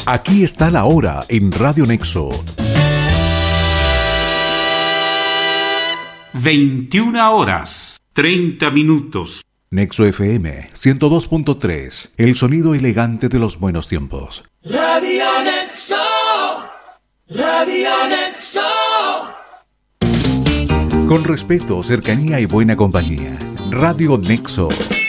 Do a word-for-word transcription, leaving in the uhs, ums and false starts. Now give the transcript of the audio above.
Aquí está la hora en Radio Nexo. veintiuna horas, treinta minutos. Nexo F M ciento dos punto tres, el sonido elegante de los buenos tiempos. Radio Nexo, Radio Nexo. Con respeto, cercanía y buena compañía. Radio Nexo.